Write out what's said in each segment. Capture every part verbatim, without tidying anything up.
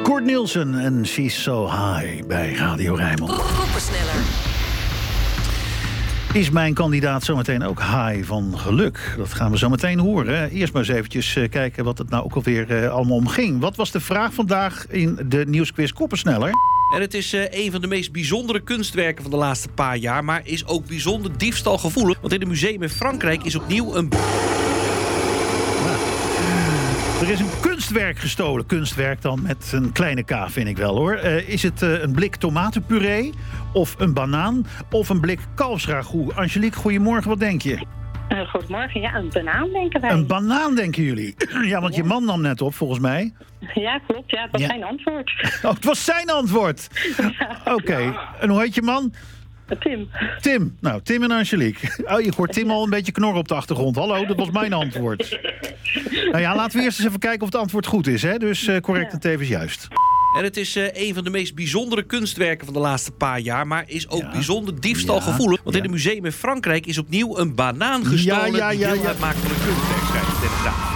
Kort Nielsen en She's So High bij Radio Rijnmond. Koppersneller. Is mijn kandidaat zometeen ook high van geluk? Dat gaan we zo meteen horen. Eerst maar eens eventjes kijken wat het nou ook alweer uh, allemaal om ging. Wat was de vraag vandaag in de nieuwsquiz Koppersneller? En het is uh, een van de meest bijzondere kunstwerken van de laatste paar jaar, maar is ook bijzonder diefstalgevoelig. Want in een museum in Frankrijk is opnieuw een... Er is een kunstwerk gestolen. Kunstwerk dan met een kleine K, vind ik wel, hoor. Uh, is het uh, een blik tomatenpuree of een banaan of een blik kalfsragout? Angelique, goedemorgen, wat denk je? Uh, goedemorgen, ja, een banaan denken wij. Een banaan denken jullie? Ja, want je man nam net op, volgens mij. Ja, klopt, ja, het was ja. zijn antwoord. Oh, het was zijn antwoord? Ja. Oké, okay. En hoe heet je man? Tim. Tim, nou, Tim en Angelique. Oh, je hoort Tim al een beetje knorren op de achtergrond. Hallo, dat was mijn antwoord. Nou ja, laten we eerst eens even kijken of het antwoord goed is, hè? Dus uh, correct en tevens juist. En het is uh, een van de meest bijzondere kunstwerken van de laatste paar jaar, maar is ook ja. bijzonder diefstalgevoelig. Want ja. in een museum in Frankrijk is opnieuw een banaan gestolen ja, ja, ja, die deel ja. uitmaakt van een kunstwerk, schrijft de Telegraaf.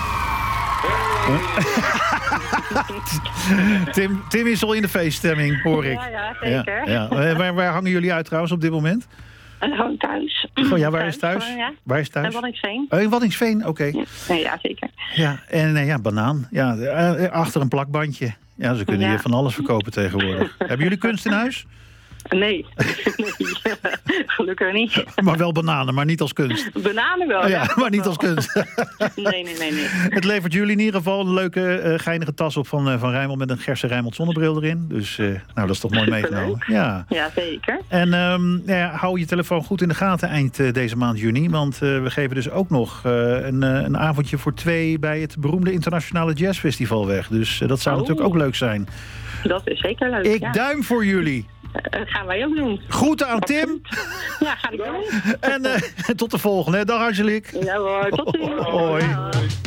Tim, Tim is al in de feeststemming, hoor ik. Ja, ja, zeker. Ja, ja. Waar, waar hangen jullie uit trouwens op dit moment? En gewoon thuis. Oh ja, waar is thuis? Gewoon, ja. Waar is thuis? In Waddinxveen. Oh, in Waddinxveen, oké. Okay. Ja, ja, zeker. Ja, en uh, ja, banaan. Ja, uh, achter een plakbandje. Ja, ze kunnen ja. hier van alles verkopen tegenwoordig. Hebben jullie kunst in huis? Nee. nee. Gelukkig niet. Maar wel bananen, maar niet als kunst. Bananen wel, ja. ja. Maar niet als kunst. nee, nee, nee, nee. Het levert jullie in ieder geval een leuke, uh, geinige tas op van, uh, van Rijnmond met een Gerse Rijnmond zonnebril erin. Dus uh, nou, dat is toch mooi meegenomen. Ja. ja, zeker. En um, ja, hou je telefoon goed in de gaten eind uh, deze maand juni. Want uh, we geven dus ook nog uh, een, uh, een avondje voor twee bij het beroemde Internationale Jazzfestival weg. Dus uh, dat zou oh. natuurlijk ook leuk zijn. Dat is zeker leuk, Ik ja. duim voor jullie. Dat gaan wij ook doen. Groeten aan Tim. Ja, ga ik doen. En uh, tot de volgende. Dag Angelique. Ja hoor, tot ziens. Hoi. Ja.